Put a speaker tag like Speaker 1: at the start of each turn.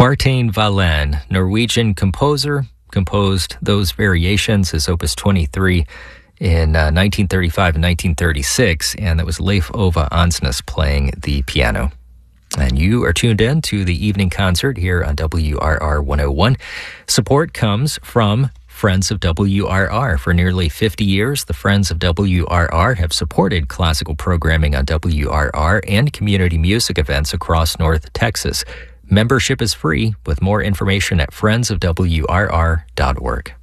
Speaker 1: Kvartane Valen, Norwegian composer, composed those variations as Opus 23 in 1935 and 1936, and that was Leif Ove Ansnes playing the piano. And you are tuned in to the evening concert here on WRR 101. Support comes from Friends of WRR. For nearly 50 years, the Friends of WRR have supported classical programming on WRR and community music events across North Texas. Membership is free, with more information at friendsofwrr.org.